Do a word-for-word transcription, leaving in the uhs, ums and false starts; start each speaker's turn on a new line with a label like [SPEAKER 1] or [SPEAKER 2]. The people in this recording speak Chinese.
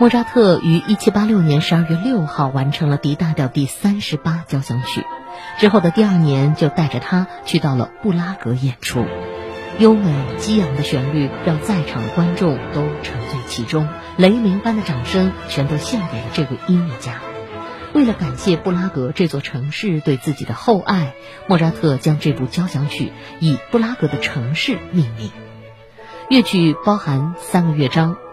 [SPEAKER 1] 莫扎特于一七八六年十二月六号完成了 D 大调第三十八交响曲，之后的第二年就带着它去到了布拉格演出。优美激昂的旋律让在场的观众都沉醉其中，雷鸣般的掌声全都献给了这位音乐家。为了感谢布拉格这座城市对自己的厚爱，莫扎特将这部交响曲以布拉格的城市命名。乐曲包含三个乐章，